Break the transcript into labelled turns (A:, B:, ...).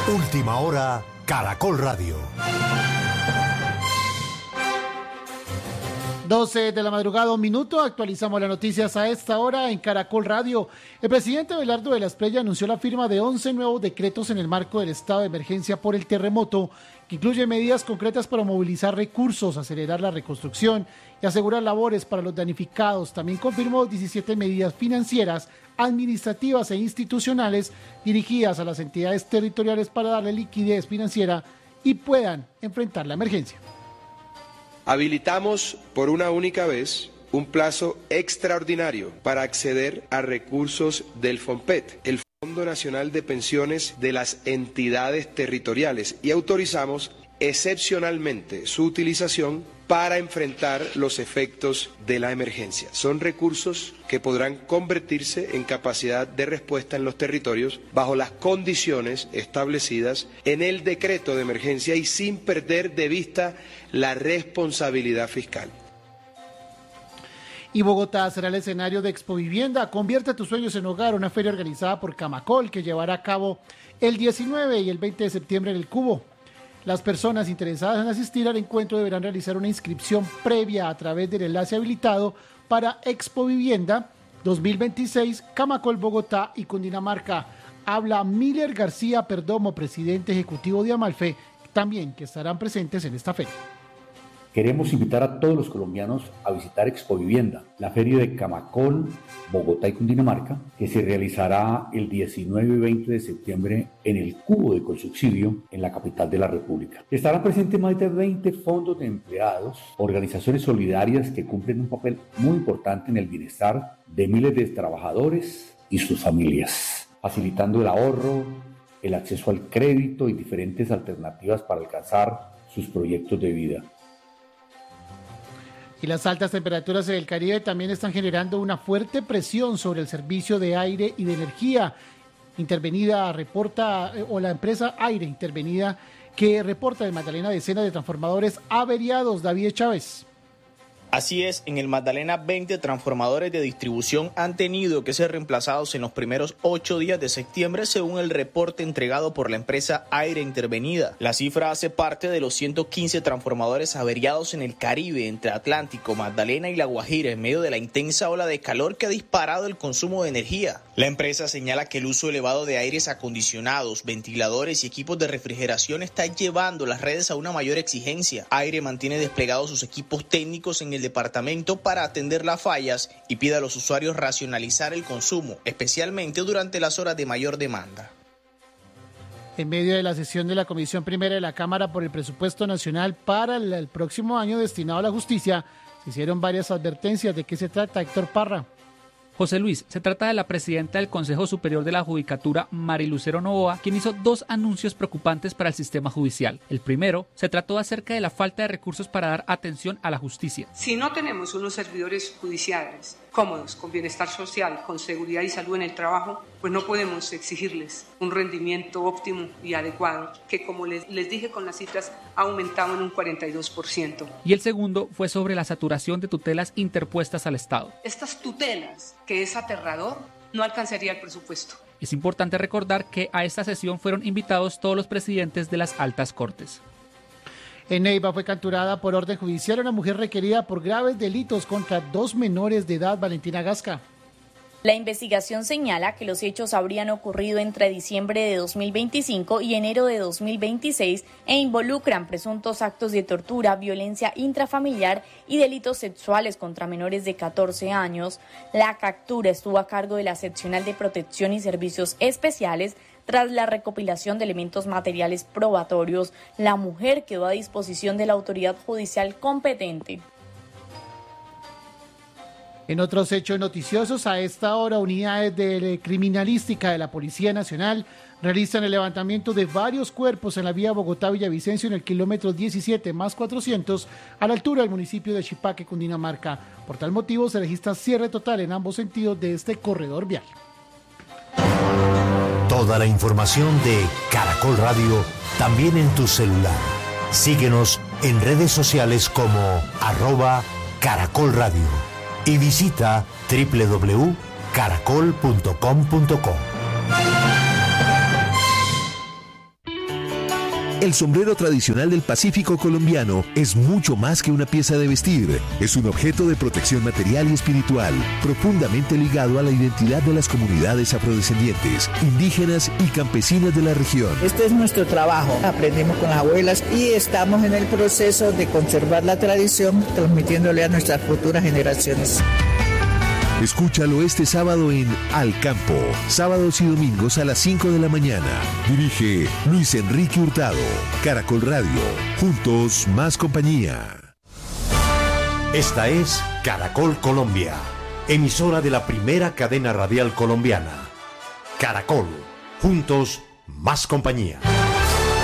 A: Última hora, Caracol Radio.
B: 12 de la madrugada, 1 minuto, actualizamos las noticias a esta hora en Caracol Radio. El presidente Abelardo de la Espriella anunció la firma de 11 nuevos decretos en el marco del estado de emergencia por el terremoto, que incluye medidas concretas para movilizar recursos, acelerar la reconstrucción y asegurar labores para los damnificados. También confirmó 17 medidas financieras, administrativas e institucionales dirigidas a las entidades territoriales para darle liquidez financiera y puedan enfrentar la emergencia.
C: Habilitamos por una única vez un plazo extraordinario para acceder a recursos del FONPET, el Fondo Nacional de Pensiones de las entidades territoriales, y autorizamos excepcionalmente su utilización para enfrentar los efectos de la emergencia. Son recursos que podrán convertirse en capacidad de respuesta en los territorios bajo las condiciones establecidas en el decreto de emergencia y sin perder de vista la responsabilidad fiscal.
B: Y Bogotá será el escenario de Expo Vivienda. Convierte tus sueños en hogar, una feria organizada por Camacol que llevará a cabo el 19 y el 20 de septiembre en el Cubo. Las personas interesadas en asistir al encuentro deberán realizar una inscripción previa a través del enlace habilitado para Expo Vivienda 2026, Camacol, Bogotá y Cundinamarca. Habla Miller García Perdomo, presidente ejecutivo de Amalfe, también que estarán presentes en esta feria.
D: Queremos invitar a todos los colombianos a visitar Expo Vivienda, la feria de Camacol, Bogotá y Cundinamarca, que se realizará el 19 y 20 de septiembre en el Cubo de Colsubsidio, en la capital de la República. Estarán presentes más de 20 fondos de empleados, organizaciones solidarias que cumplen un papel muy importante en el bienestar de miles de trabajadores y sus familias, facilitando el ahorro, el acceso al crédito y diferentes alternativas para alcanzar sus proyectos de vida.
B: Y las altas temperaturas en el Caribe también están generando una fuerte presión sobre el servicio de aire y de energía. Intervenida reporta, o la empresa Aire Intervenida, que reporta en Magdalena decenas de transformadores averiados. David Chávez.
E: Así es, en el Magdalena 20 transformadores de distribución han tenido que ser reemplazados en los primeros 8 días de septiembre, según el reporte entregado por la empresa Aire Intervenida. La cifra hace parte de los 115 transformadores averiados en el Caribe, entre Atlántico, Magdalena y La Guajira, en medio de la intensa ola de calor que ha disparado el consumo de energía. La empresa señala que el uso elevado de aires acondicionados, ventiladores y equipos de refrigeración está llevando las redes a una mayor exigencia. Aire mantiene desplegados sus equipos técnicos en el departamento para atender las fallas y pide a los usuarios racionalizar el consumo, especialmente durante las horas de mayor demanda.
B: En medio de la sesión de la Comisión Primera de la Cámara por el Presupuesto Nacional para el próximo año destinado a la justicia, se hicieron varias advertencias. ¿De qué se trata, Héctor Parra?
F: José Luis, se trata de la presidenta del Consejo Superior de la Judicatura, Marilucero Novoa, quien hizo 2 anuncios preocupantes para el sistema judicial. El primero se trató acerca de la falta de recursos para dar atención a la justicia.
G: Si no tenemos unos servidores judiciales cómodos, con bienestar social, con seguridad y salud en el trabajo, pues no podemos exigirles un rendimiento óptimo y adecuado, que como les dije con las cifras, ha aumentado en un 42%.
F: Y el segundo fue sobre la saturación de tutelas interpuestas al Estado.
G: Estas tutelas, que es aterrador, no alcanzaría el presupuesto.
F: Es importante recordar que a esta sesión fueron invitados todos los presidentes de las altas cortes.
B: En Neiva fue capturada por orden judicial una mujer requerida por graves delitos contra 2 menores de edad. Valentina Gasca.
H: La investigación señala que los hechos habrían ocurrido entre diciembre de 2025 y enero de 2026 e involucran presuntos actos de tortura, violencia intrafamiliar y delitos sexuales contra menores de 14 años. La captura estuvo a cargo de la Seccional de Protección y Servicios Especiales. Tras la recopilación de elementos materiales probatorios, la mujer quedó a disposición de la autoridad judicial competente.
B: En otros hechos noticiosos, a esta hora, unidades de criminalística de la Policía Nacional realizan el levantamiento de varios cuerpos en la vía Bogotá-Villavicencio en el kilómetro 17+400 a la altura del municipio de Chipaque, Cundinamarca. Por tal motivo, se registra cierre total en ambos sentidos de este corredor vial.
A: Toda la información de Caracol Radio también en tu celular. Síguenos en redes sociales como @Caracol Radio y visita www.caracol.com.co.
I: El sombrero tradicional del Pacífico colombiano es mucho más que una pieza de vestir. Es un objeto de protección material y espiritual, profundamente ligado a la identidad de las comunidades afrodescendientes, indígenas y campesinas de la región.
J: Este es nuestro trabajo. Aprendimos con las abuelas y estamos en el proceso de conservar la tradición, transmitiéndole a nuestras futuras generaciones.
I: Escúchalo este sábado en Al Campo, sábados y domingos a las 5 de la mañana. Dirige Luis Enrique Hurtado. Caracol Radio, juntos más compañía.
A: Esta es Caracol Colombia, emisora de la primera cadena radial colombiana. Caracol, juntos más compañía.